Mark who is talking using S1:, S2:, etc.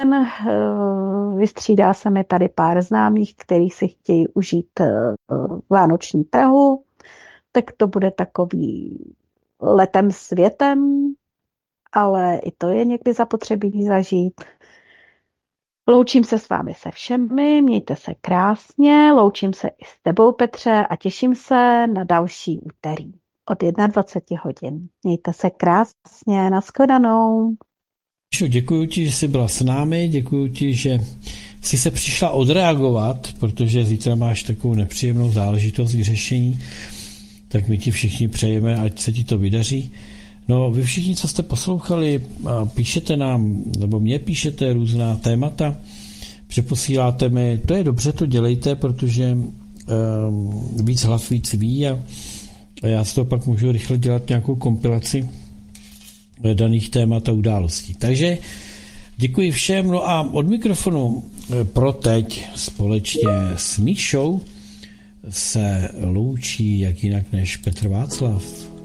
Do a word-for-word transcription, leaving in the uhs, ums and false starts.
S1: Vystřídá se mi tady pár známých, kteří si chtějí užít vánoční Prahu, tak to bude takový letem světem, ale i to je někdy zapotřebí zažít. Loučím se s vámi se všemi, mějte se krásně, loučím se i s tebou, Petře, a těším se na další úterý od dvacet jedna hodin. Mějte se krásně, nashledanou.
S2: Děkuji ti, že jsi byla s námi, děkuji ti, že jsi se přišla odreagovat, protože zítra máš takovou nepříjemnou záležitost k řešení, tak my ti všichni přejeme, ať se ti to vydaří. No, vy všichni, co jste poslouchali, píšete nám, nebo mě píšete různá témata, přeposíláte mi, to je dobře, to dělejte, protože um, víc hlav víc ví a, a já z toho pak můžu rychle dělat nějakou kompilaci daných témat a událostí. Takže děkuji všem, no a od mikrofonu pro teď společně s Míšou se loučí jak jinak než Petr Václav.